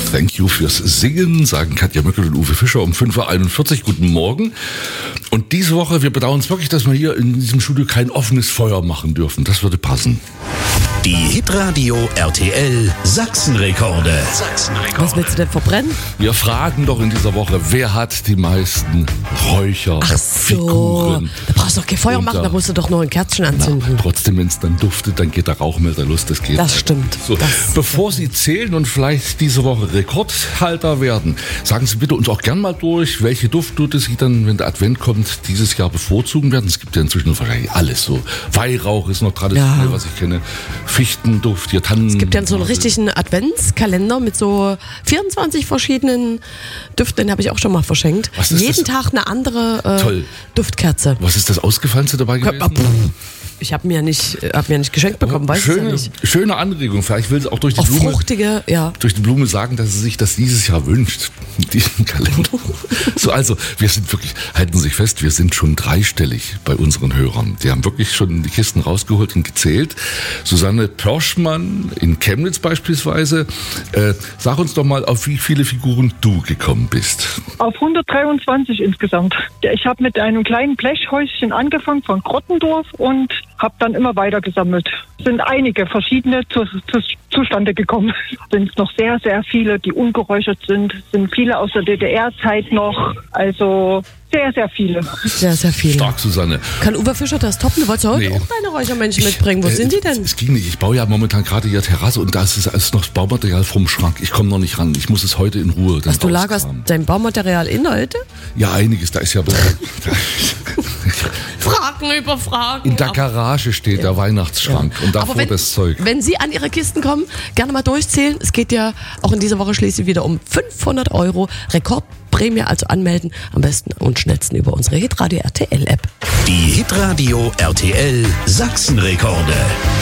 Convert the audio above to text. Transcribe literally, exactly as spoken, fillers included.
Thank you fürs Singen, sagen Katja Möckel und Uwe Fischer um fünf Uhr einundvierzig. Guten Morgen. Und diese Woche, wir bedauern es wirklich, dass wir hier in diesem Studio kein offenes Feuer machen dürfen. Das würde passen. Die Hitradio R T L Sachsenrekorde. Sachsenrekorde. Was willst du denn verbrennen? Wir fragen doch in dieser Woche, wer hat die meisten Räucherfiguren? Da brauchst du doch kein Feuer machen, da musst du doch nur ein Kerzchen anzünden. Na, trotzdem, wenn es dann duftet, dann geht der Rauchmelder los. Das geht. Das stimmt. So, das bevor Sie zählen und vielleicht diese Woche Rekordhalter werden, sagen Sie bitte uns auch gern mal durch, welche Duftnote Sie dann, wenn der Advent kommt, dieses Jahr bevorzugen werden. Es gibt ja inzwischen wahrscheinlich alles so. Weihrauch ist noch traditionell, ja, was ich kenne. Fichtenduft, hier Tannen. Es gibt ja so einen richtigen Adventskalender mit so vierundzwanzig verschiedenen Düften, den habe ich auch schon mal verschenkt. Was ist Jeden das? Tag eine andere äh, Toll. Duftkerze. Was ist das Ausgefallenste dabei gewesen? Ich habe mir nicht, hab mir nicht geschenkt bekommen, weiß ich ja nicht. Schöne Anregung. Vielleicht will sie auch durch die Auch Blume, fruchtige, ja. durch die Blume sagen, dass sie sich das dieses Jahr wünscht, diesen Kalender. So, also, wir sind wirklich, halten Sie sich fest, wir sind schon dreistellig bei unseren Hörern. Die haben wirklich schon die Kisten rausgeholt und gezählt. Susanne Pörschmann in Chemnitz beispielsweise. Äh, sag uns doch mal, auf wie viele Figuren du gekommen bist. Auf hundertdreiundzwanzig insgesamt. Ich habe mit einem kleinen Blechhäuschen angefangen von Grottendorf und habe dann immer weiter gesammelt. Es sind einige verschiedene zu, zu, zustande gekommen. Es sind noch sehr, sehr viele, die ungeräuchert sind. Es sind viele aus der D D R-Zeit noch. Also sehr, sehr viele. Sehr, sehr viele. Stark, Susanne. Kann Uwe Fischer das toppen? Du wolltest heute Nee. auch deine Räuchermännchen mitbringen. Wo Äh, sind die denn? Es ging nicht. Ich baue ja momentan gerade hier Terrasse und da ist, ist noch das Baumaterial vom Schrank. Ich komme noch nicht ran. Ich muss es heute in Ruhe dann Was, du lagerst rauskramen. dein Baumaterial in heute? Ja, einiges. Da ist ja... Fragen über Fragen. In der Garage steht der Weihnachtsschrank und davor Aber wenn, das Zeug. wenn Sie an Ihre Kisten kommen, gerne mal durchzählen. Es geht ja auch in dieser Woche schließlich wieder um fünfhundert Euro. Rekordprämie, also anmelden. Am besten und schnellsten über unsere Hitradio R T L App. Die Hitradio R T L Sachsenrekorde.